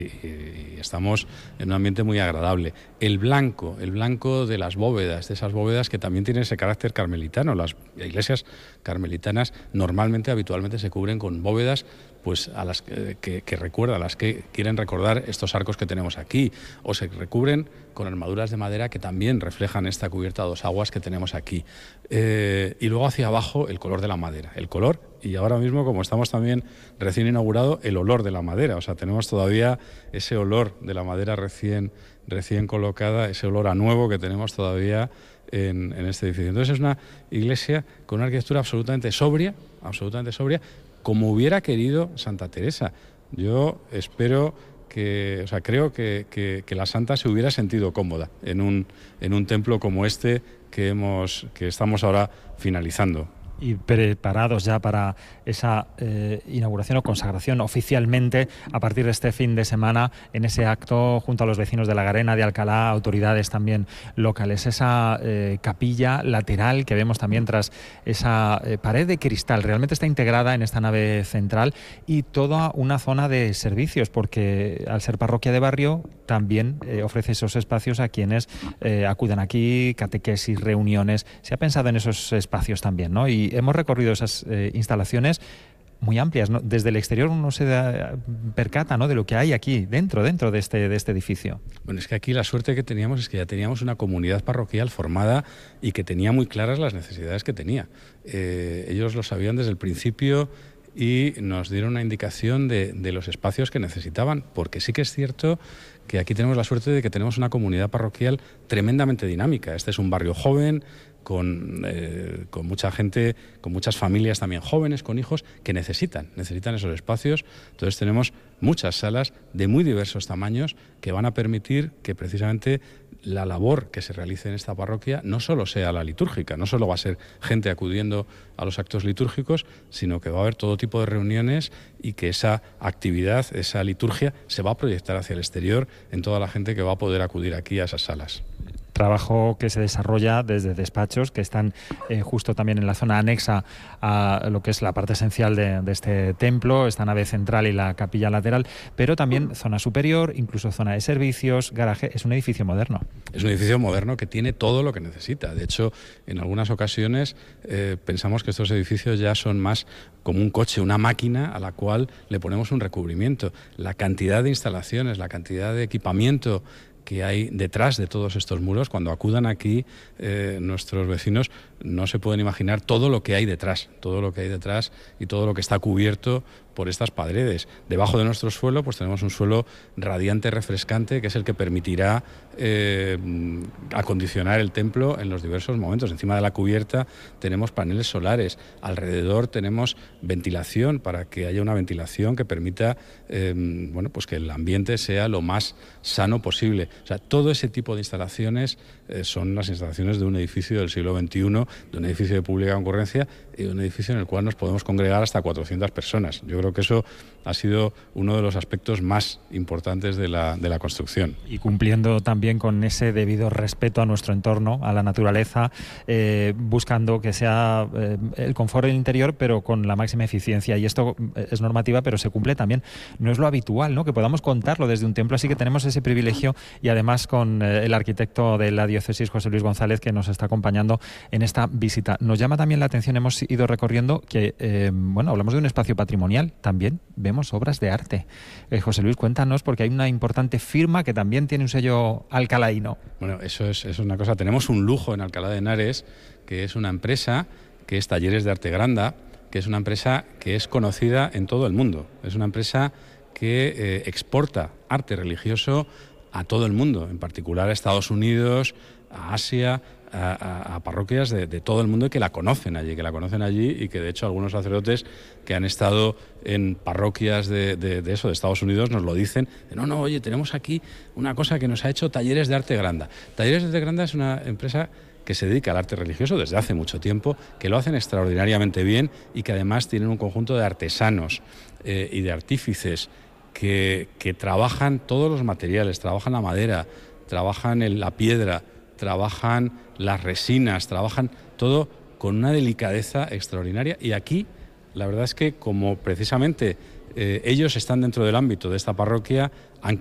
y estamos en un ambiente muy agradable. El blanco de las bóvedas, de esas bóvedas que también tienen ese carácter carmelitano. Las iglesias carmelitanas habitualmente se cubren con bóvedas pues a las que recuerda, a las que quieren recordar estos arcos que tenemos aquí, o se recubren con armaduras de madera que también reflejan esta cubierta a dos aguas que tenemos aquí. Y luego hacia abajo el color de la madera, el color, y ahora mismo, como estamos también recién inaugurado, el olor de la madera. O sea, tenemos todavía ese olor de la madera recién colocada, ese olor a nuevo que tenemos todavía en este edificio. Entonces es una iglesia con una arquitectura absolutamente sobria, como hubiera querido Santa Teresa. Yo espero creo que la santa se hubiera sentido cómoda en un templo como este que estamos ahora finalizando. Y preparados ya para esa inauguración o consagración oficialmente a partir de este fin de semana, en ese acto junto a los vecinos de La Garena, de Alcalá, autoridades también locales. Esa capilla lateral que vemos también tras esa pared de cristal realmente está integrada en esta nave central, y toda una zona de servicios, porque al ser parroquia de barrio también ofrece esos espacios a quienes acudan aquí, catequesis, reuniones. Se ha pensado en esos espacios también, ¿no? Y hemos recorrido esas instalaciones muy amplias, ¿no? Desde el exterior uno se percata, ¿no?, de lo que hay aquí dentro de este edificio. Bueno, es que aquí la suerte que teníamos es que ya teníamos una comunidad parroquial formada y que tenía muy claras las necesidades que tenía. Ellos lo sabían desde el principio y nos dieron una indicación de los espacios que necesitaban, porque sí que es cierto que aquí tenemos la suerte de que tenemos una comunidad parroquial tremendamente dinámica. Este es un barrio joven, con mucha gente, con muchas familias también jóvenes, con hijos, que necesitan esos espacios. Entonces tenemos muchas salas de muy diversos tamaños que van a permitir que precisamente la labor que se realice en esta parroquia no solo sea la litúrgica, no solo va a ser gente acudiendo a los actos litúrgicos, sino que va a haber todo tipo de reuniones y que esa actividad, esa liturgia, se va a proyectar hacia el exterior en toda la gente que va a poder acudir aquí a esas salas. Trabajo que se desarrolla desde despachos que están justo también en la zona anexa a lo que es la parte esencial de este templo, esta nave central y la capilla lateral, pero también zona superior, incluso zona de servicios, garaje. Es un edificio moderno. Es un edificio moderno que tiene todo lo que necesita. De hecho, en algunas ocasiones pensamos que estos edificios ya son más como un coche, una máquina a la cual le ponemos un recubrimiento. La cantidad de instalaciones, la cantidad de equipamiento que hay detrás de todos estos muros, cuando acudan aquí nuestros vecinos no se pueden imaginar todo lo que hay detrás y todo lo que está cubierto por estas paredes. Debajo de nuestro suelo pues tenemos un suelo radiante, refrescante, que es el que permitirá acondicionar el templo en los diversos momentos. Encima de la cubierta tenemos paneles solares, alrededor tenemos ventilación para que haya una ventilación que permita pues que el ambiente sea lo más sano posible. O sea, todo ese tipo de instalaciones son las instalaciones de un edificio del siglo XXI, de un edificio de pública concurrencia y de un edificio en el cual nos podemos congregar hasta 400 personas. Yo creo que eso ha sido uno de los aspectos más importantes de la construcción. Y cumpliendo también con ese debido respeto a nuestro entorno, a la naturaleza, buscando que sea el confort del interior, pero con la máxima eficiencia. Y esto es normativa, pero se cumple también. No es lo habitual, ¿no?, que podamos contarlo desde un templo, así que tenemos ese privilegio, y además con el arquitecto de la diócesis, José Luis González, que nos está acompañando en esta visita. Nos llama también la atención, hemos ido recorriendo que, hablamos de un espacio patrimonial, también vemos obras de arte. José Luis, cuéntanos, porque hay una importante firma que también tiene un sello alcalaíno. Bueno, eso es una cosa. Tenemos un lujo en Alcalá de Henares, que es una empresa que es Talleres de Arte Granda, que es una empresa que es conocida en todo el mundo. Es una empresa que exporta arte religioso a todo el mundo, en particular a Estados Unidos, a Asia, a parroquias de todo el mundo, y que la conocen allí y que de hecho algunos sacerdotes que han estado en parroquias de Estados Unidos nos lo dicen. Oye, tenemos aquí una cosa que nos ha hecho Talleres de Arte Granda. Talleres de Arte Granda es una empresa que se dedica al arte religioso desde hace mucho tiempo, que lo hacen extraordinariamente bien y que además tienen un conjunto de artesanos y de artífices que trabajan todos los materiales, trabajan la madera, trabajan la piedra, trabajan las resinas, trabajan todo con una delicadeza extraordinaria. Y aquí la verdad es que como precisamente ellos están dentro del ámbito de esta parroquia,